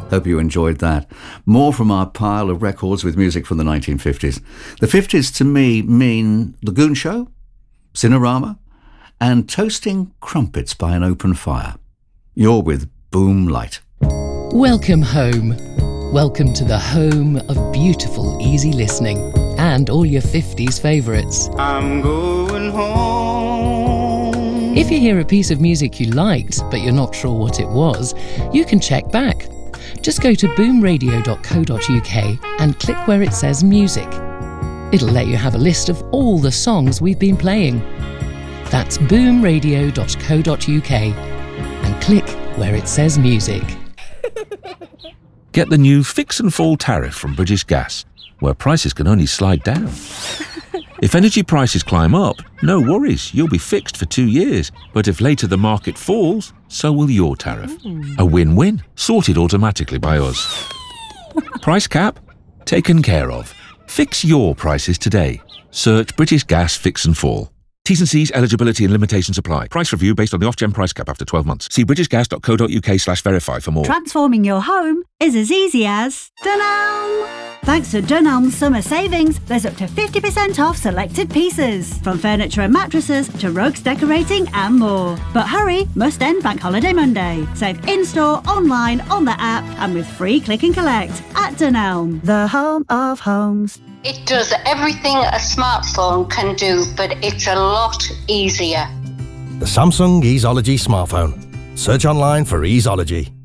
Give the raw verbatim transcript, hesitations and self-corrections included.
Hope you enjoyed that. More from our pile of records with music from the nineteen fifties. The fifties to me mean The Goon Show, Cinerama, and toasting crumpets by an open fire. You're with Boom Light. Welcome home. Welcome to the home of beautiful, easy listening and all your fifties favourites. I'm going home. If you hear a piece of music you liked, but you're not sure what it was, you can check back. Just go to boom radio dot co dot uk and click where it says music. It'll let you have a list of all the songs we've been playing. That's boom radio dot co dot uk and click where it says music. Get the new Fix and Fall tariff from British Gas, where prices can only slide down. If energy prices climb up, no worries, you'll be fixed for two years. But if later the market falls, so will your tariff. A win-win, sorted automatically by us. Price cap? Taken care of. Fix your prices today. Search British Gas Fix and Fall. T's and C's, eligibility and limitations apply. Price review based on the Ofgem price cap after twelve months. See british gas dot co dot uk slash verify for more. Transforming your home is as easy as Dunelm. Thanks to Dunelm's summer savings, there's up to fifty percent off selected pieces, from furniture and mattresses to rugs, decorating and more. But hurry, must end Bank Holiday Monday. Save in-store, online, on the app and with free click and collect at Dunelm, the home of homes. It does everything a smartphone can do, but it's a lot easier. The Samsung Easeology smartphone. Search online for Easeology.